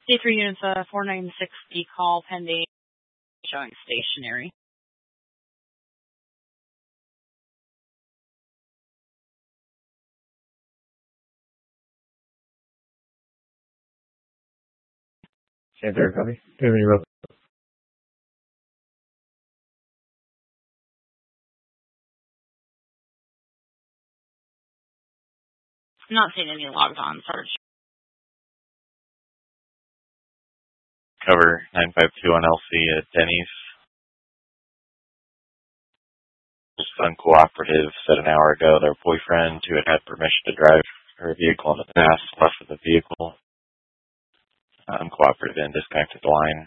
C3 units, 496D call pending, showing stationary. Center, copy. Do you have any rope? I'm not seeing any logs on, Sarge. Cover 952 on LC at Denny's. Just uncooperative, said an hour ago their boyfriend, who had permission to drive her vehicle in the past, left with the vehicle. Uncooperative and disconnected the line.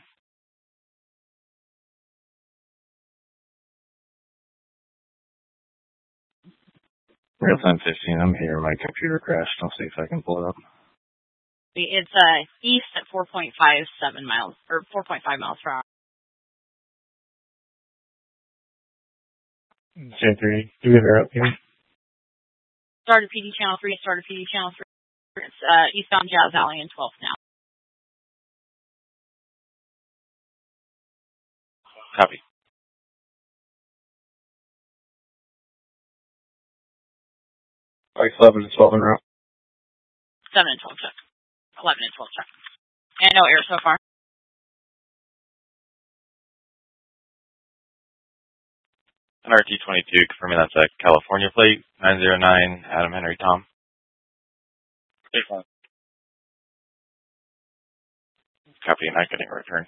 Real time 15, I'm here. My computer crashed. I'll see if I can pull it up. It's east at 4.57 miles, or 4.5 miles per hour. J3, do we have air up here? Started PD channel 3, started PD channel 3. It's eastbound Jazz Alley and 12th now. Copy. Like 11 and 12 en route. 7 and 12 check. 11 and 12 check. And no air so far. An RT-22, confirming that's a California plate, 909, Adam Henry Tom. Copy, not getting a return.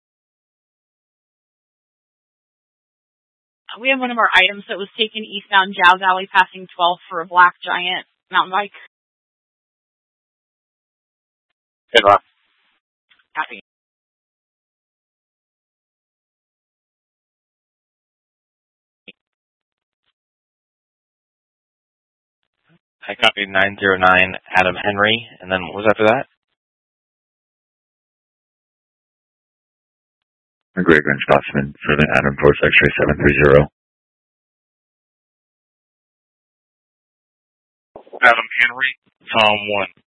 We have one of our items that was taken eastbound Jazz Alley passing 12 for a black giant mountain bike. Good luck. Copy. I copied 909 Adam Henry, and then what was after that? Great Grand Scotsman, for the Adam Force X-ray 730. Adam Henry, Tom 1.